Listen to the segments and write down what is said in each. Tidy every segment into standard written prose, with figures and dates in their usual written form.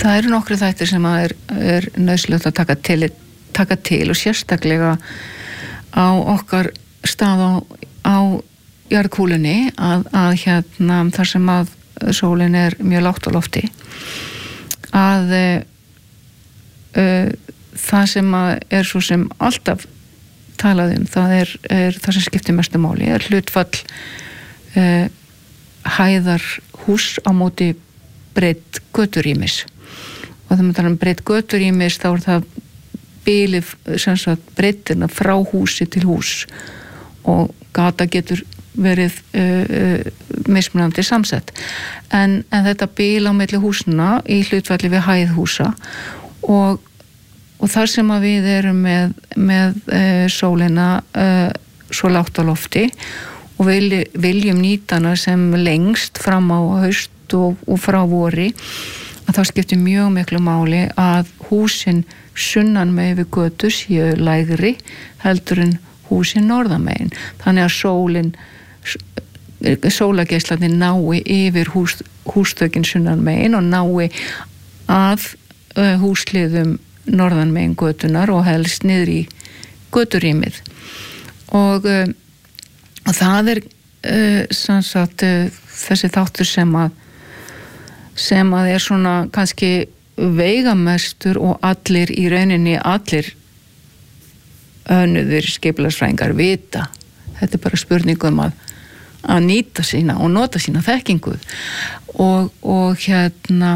Það eru nokkru þættir sem er nauðsynlegt að taka til og sérstaklega á okkar stað á jarðkúlunni að hérna þar sem að sólin mjög lágt á lofti að það sem að svo sem alltaf talað það það sem skiptir mestu máli hlutfall hæðar hús á móti breidd göturýmis og þegar maður talar breidd göturýmis þá það bilið sem sagt breiddina frá húsi til hús og gata getur verið mismunandi samsett en þetta bil á milli húsna í hlutfalli við hæð húsa og þar sem að við erum með sólina svo lágt á lofti og viljum nýta hana sem lengst fram á haust og frá vori að þá skiptir mjög miklu máli að húsin sunnan megin við götu séu lægri heldur en húsin norðamegin þannig að sólargeislarnir nái yfir húsþökin sunnan megin og nái að húsliðum norðan megin götunar og helst niður í göturýmið og það sem sagt þessi þáttur sem að svona kannski veigamestur og allir í rauninni allir önnuðir skipulagsfræðingar vita þetta bara spurningum að nýta sína og nota sína þekkingu og hérna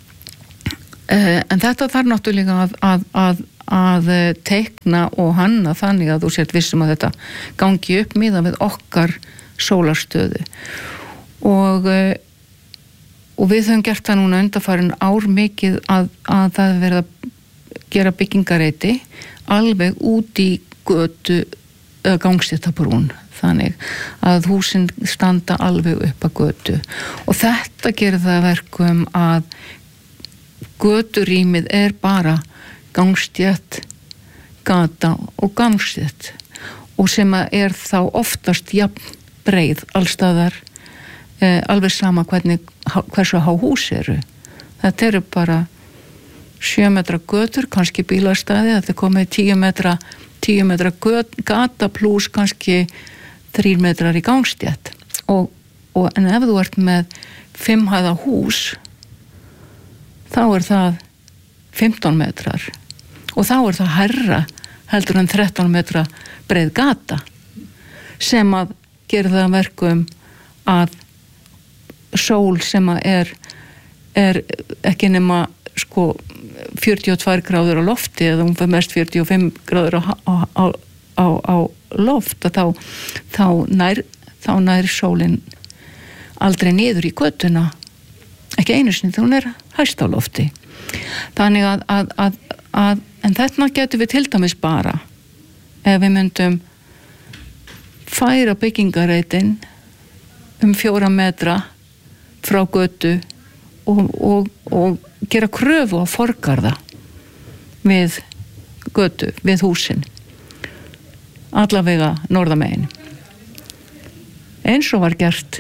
en þetta þarf náttúrulega að teikna og hanna þannig að þú sért vissum að þetta gangi upp miðað við okkar sólarstöðu og við höfum gert það núna undanfarin ár mikið að það verið að gera byggingareiti alveg út í götu gangstéttabrún þannig að húsin standa alveg upp að götu og þetta gerir það verkum að göturýmið bara gangstétt, gata og gangstétt og sem að þá oftast jafn breið allstaðar alveg sama hversu há hús eru. Þetta eru bara 7 metra götur, kannski bílastæði, þetta komið 10 metra gata pluss kannski 3 metrar í gangstétt en ef þú ert með 5 hæða hús þá það 15 metrar og þá það hærra heldur en 13 metra breið gata sem að gera það verkum að sól sem að ekki nema sko 42 gráður á lofti eða hún fyrir mest 45 gráður á loft þá nær sólin aldrei niður í götuna ekki einu sinni þegar hún hæst á lofti þannig að en þetta getum við til dæmis bara ef við myndum færa byggingareitin 4 metra frá götu og gera kröfu á forgarða við götu, við húsin allavega norðamegin eins og var gert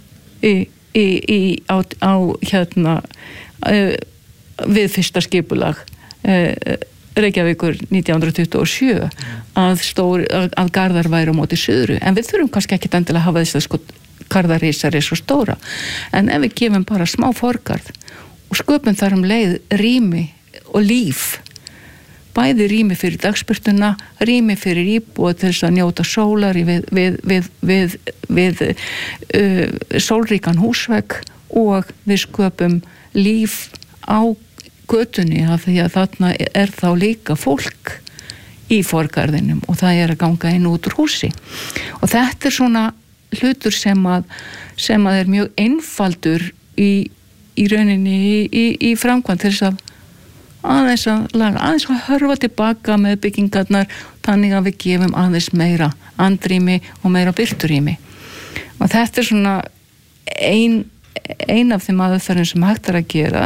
á hérna við fyrsta skipulag Reykjavíkur 1927 að garðar væru á móti suðru en við þurfum kannski ekki endilega að hafa þess að sko garðarísar svo stóra en ef við gefum bara smá forgarð og sköpum þar leið rými og líf bæði rými fyrir dagsbirtuna rými fyrir íbúa til þess að njóta sólar við sólríkan húsvegg og við sköpum líf á götunni af því að þarna þá líka fólk í forgarðinum og það að ganga inn út úr húsi og þetta svona hlutur sem að mjög einfaldur í rauninni í framkvæmd til þess að aðeins að hörfa tilbaka með byggingarnar þannig að við gefum aðeins meira andrými og meira birturými og þetta svona ein af þeim aðferðum sem hægt að gera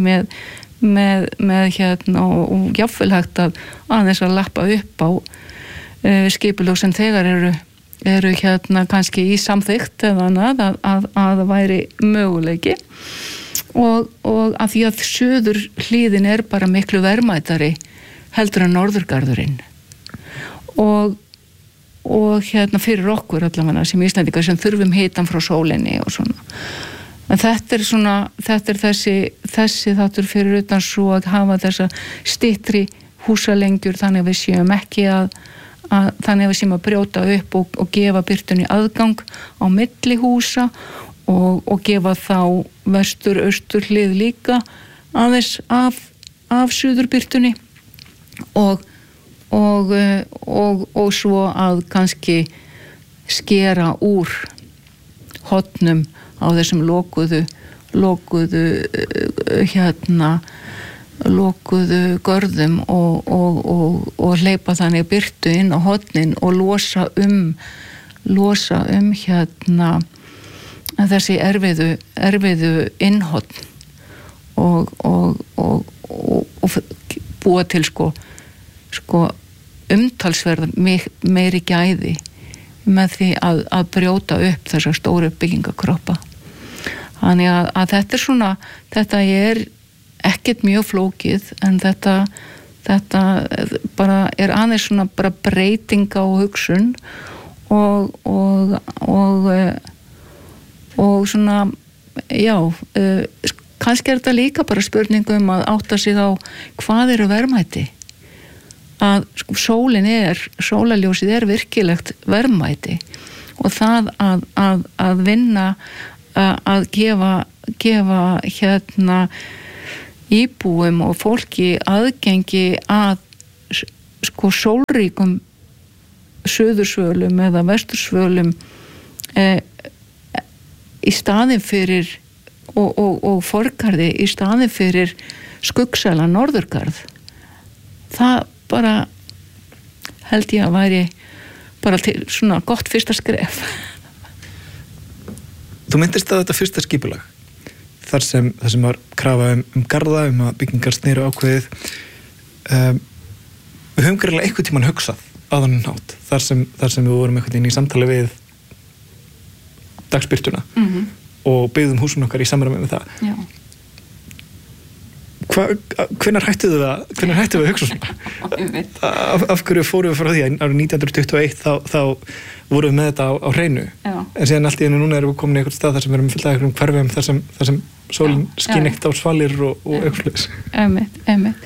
með hérna og jafnvel hægt að aðeins að lappa upp á skipulög sem þegar eru hérna kannski í samþykkt eða annað að væri möguleiki og að því að suður hlíðin bara miklu verðmætari heldur en norðurgarðurinn og fyrir okkur allavega sem Íslendingar sem þurfum hitan frá sólinni og svona. En þetta er þessi þáttur fyrir utan svo að hafa þessa styttri húsalengjur þannig að við séum ekki þannig að við séum að brjóta upp og gefa birtunni aðgang á milli húsa og gefa þá vestur-austur hlið líka aðeins af suðurbirtunni og svo að kannski skera úr hornum á þessum lokuðu görðum og hleypa þannig birtu inn á hornin og losa þessi erfiðu innhorn og búa til sko umtalsverð meiri gæði með því að brjóta upp þessar stóru byggingakroppa. Þannig að þetta er ekkert mjög flókið en þetta bara aðeins bara breyting á hugsun og svona kannski þetta líka bara spurning að átta sig á hvað eru verðmæti að sólarljósið virkilegt verðmæti og það að vinna að gefa íbúum og fólki aðgengi að sólríkum suðursvölum eða vestursvölum í staðinn fyrir og forgarði í staðinn fyrir skuggsæla norðurgarð. Það bara held ég að væri bara til svona gott fyrsta skref. Þú myndist að þetta fyrsta skipulag þar sem var krafa garða, að byggingar sneru ákveðið við höfum greinilega einhvern tímann hugsað á þannig hátt þar sem við vorum einhvern veginn í samtali við dagsbirtuna og byggðum húsun okkar í samræmi með það. Já. Hvenær hættum við að hugsa svona? Af hverju fórum við frá því að árið 1921 þá vorum við með þetta á hreinu. Já. En síðan allt í einu núna erum við komin í einhvern stað þar sem við erum fullt af einhverjum hverfum þar sem sólin skín ekkert á svalir og eitthvað. Einmitt.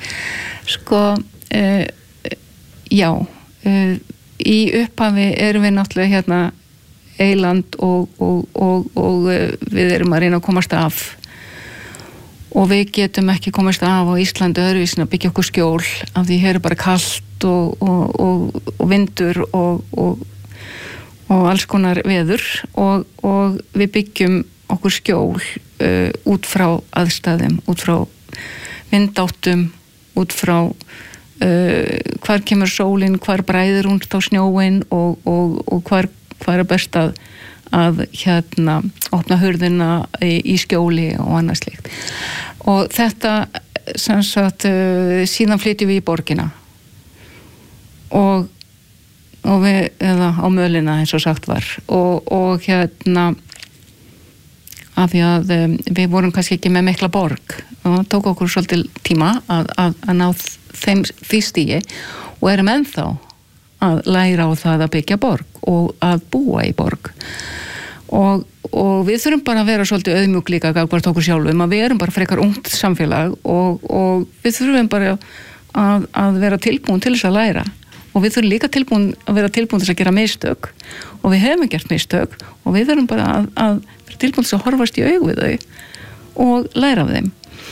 Í upphafi erum við náttúrulega hérna eyland og við erum að reyna að komast af og við getum ekki komast af á Íslandi öðruvísin að byggja okkur skjól af því hér bara kalt og vindur og alls konar veður og við byggjum okkur skjól út frá aðstæðum, út frá vindáttum, út frá hvar kemur sólin, hvar bræðir hún á snjóin og hvar er best að opna hurðina í skjóli og annað slíkt. Og þetta sem sagt síðan flytjum við í borgina og við á mölina eins og sagt var og af því að við vorum kannski ekki með mikla borg og tók okkur svolítið tíma að ná því stigi og erum ennþá að læra á það að byggja borg og að búa í borg og við þurfum bara að vera svolítið auðmjúk líka gagnvart okkur sjálfum að við erum bara frekar ungt samfélag og við þurfum bara að vera tilbúin til þess að læra og við þurfum líka að vera tilbúin til þess að gera mistök og við hefum gert mistök og við þurfum bara að vera tilbúin til þess að horfast í augu við þau og læra af þeim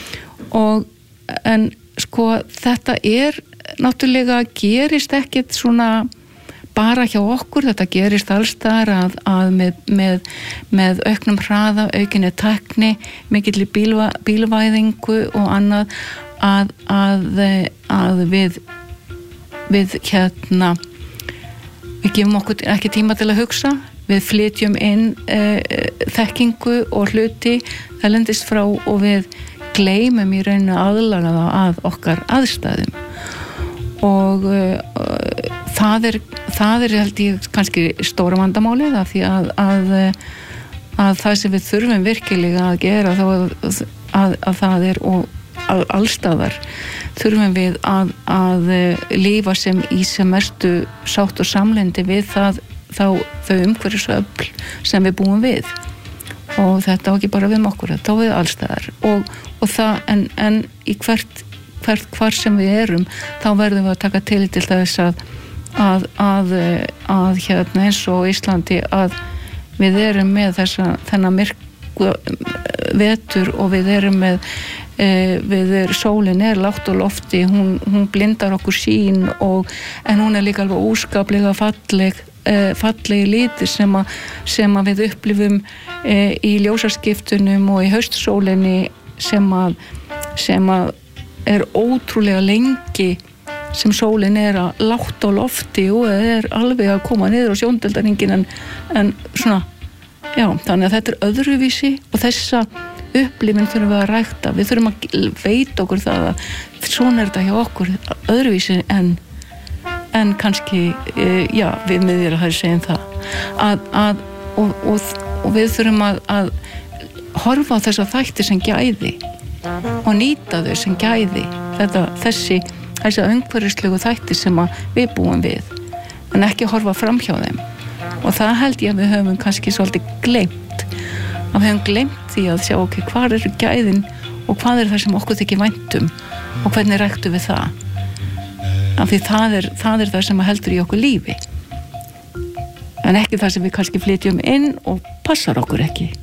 en þetta náttúrulega gerist ekkert svona bara hjá okkur, þetta gerist allstaðar að með auknum hraða, aukinni tækni, mikilli bílvæðingu og annað að við gefum okkur ekki tíma til að hugsa, við flytjum inn þekkingu og hluti erlendis frá og við gleymum í rauninu aðlaga það að okkar aðstæðum og það er held ég kannski stóra vandamálið af því að það sem við þurfum virkilega að gera þá að það og allstaðar þurfum við að lifa sem í sem mestu sátt og samlyndi við þau umhverfisöfl sem við búum við og þetta á ekki bara við okkur, þetta á við allstaðar og það en í hvar sem við erum þá verðum við að taka til þess að hérna eins og Íslandi að við erum með þennan myrkva vetur og við erum með sólin lágt á lofti, hún blindar okkur sýn en hún líka alveg óskaplega fallegi litir sem að við upplifum í ljósaskiptunum og í haustsólinni sem að ótrúlega lengi sem sólin að lágt á lofti og alveg að koma niður á sjóndeildarhringinn en svona, já, þannig að þetta öðruvísi og þessa upplifin þurfum við að rækta, við þurfum að veita okkur það að svona þetta hjá okkur öðruvísi en kannski, já, við miðjur að segjum það og við þurfum að horfa á þessa þætti sem gæði og nýta þau sem gæði þessi umhverfislegu þætti sem við búum við en ekki horfa fram hjá þeim og það held ég að við höfum kannski svolítið gleymt að við höfum gleymt því að sjá hvað eru gæðin og hvað það sem okkur þykir væntum og hvernig ræktum við það af því það er það sem heldur í okkur lífi en ekki það sem við kannski flytjum inn og passar okkur ekki